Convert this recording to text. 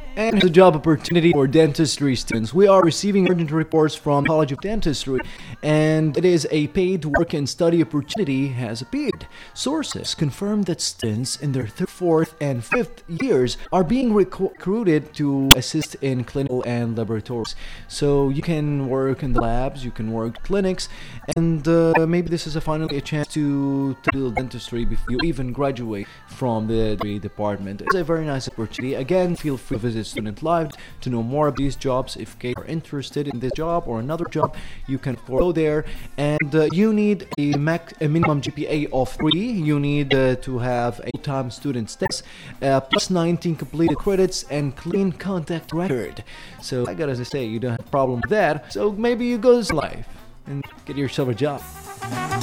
And the job opportunity for dentistry students. We are receiving urgent reports from College of Dentistry, and it is a paid work and study opportunity has appeared. Sources confirm that students in their third, fourth, and fifth years are being recruited to assist in clinical and laboratories. So you can work in the labs, you can work clinics, and maybe this is finally a chance to do dentistry before you even graduate from the department. It's a very nice opportunity. Again, feel free to visit Student Live to know more about these jobs. If you are interested in this job or another job, you can go there. And you need a minimum GPA of 3. You need to have a time student status, plus 19 completed credits, and clean contact record. So I gotta say, you don't have a problem with that. So maybe you go to Live and get yourself a job.